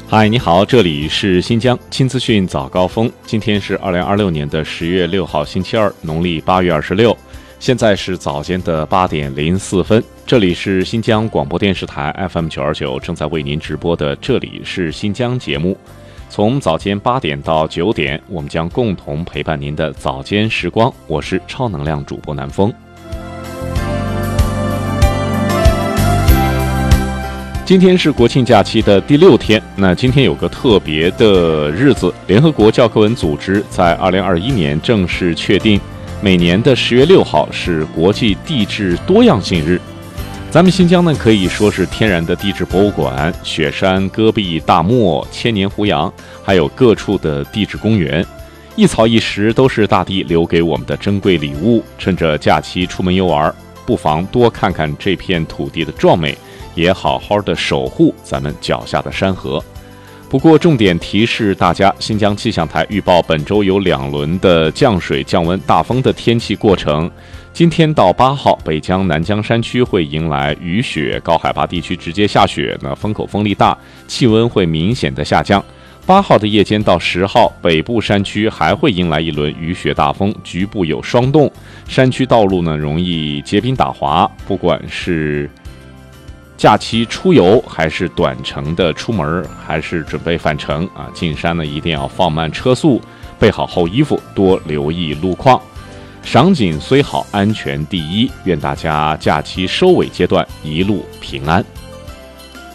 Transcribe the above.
嗨，你好，这里是新疆新资讯早高峰。今天是2026年的10月6号，星期二，农历8月26。现在是早间的8点04分，这里是新疆广播电视台 FM929正在为您直播的这里是新疆节目。从早间8点到9点，我们将共同陪伴您的早间时光。我是超能量主播南风。今天是国庆假期的第6天，那今天有个特别的日子，联合国教科文组织在2021年正式确定，每年的10月6号是国际地质多样性日。咱们新疆呢，可以说是天然的地质博物馆，雪山、戈壁、大漠、千年胡杨，还有各处的地质公园，一草一石都是大地留给我们的珍贵礼物。趁着假期出门游玩，不妨多看看这片土地的壮美，也好好的守护咱们脚下的山河。不过重点提示大家，新疆气象台预报本周有2轮的降水、降温、大风的天气过程。今天到8号，北疆、南疆山区会迎来雨雪，高海拔地区直接下雪，风口风力大，气温会明显的下降。8号的夜间到10号，北部山区还会迎来一轮雨雪大风，局部有霜冻，山区道路容易结冰打滑。不管是假期出游，还是短程的出门，还是准备返程进山一定要放慢车速，备好厚衣服，多留意路况。赏景虽好，安全第一。愿大家假期收尾阶段一路平安。